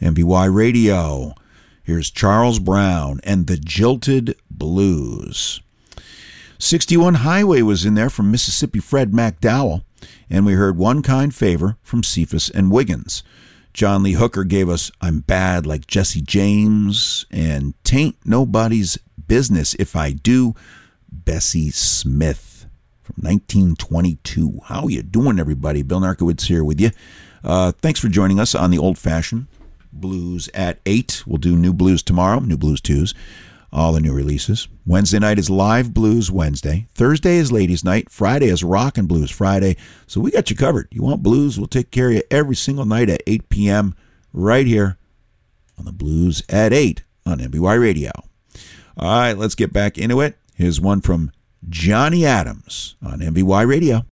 MVY Radio. Here's Charles Brown and the Jilted Blues. 61 Highway was in there from Mississippi Fred McDowell, and we heard One Kind Favor from Cephas and Wiggins. John Lee Hooker gave us I'm Bad Like Jesse James, and Tain't Nobody's Business If I Do, Bessie Smith from 1922. How you doing, everybody? Bill Narkowitz here with you. Thanks for joining us on the Old Fashioned Blues at 8. We'll do new blues tomorrow, new blues 2s, all the new releases. Wednesday night is Live Blues Wednesday. Thursday is Ladies Night. Friday is Rock and Blues Friday. So we got you covered. You want blues, we'll take care of you every single night at 8 p.m. right here on the Blues at 8 on MBY Radio. All right, let's get back into it. Here's one from Johnny Adams on MBY Radio.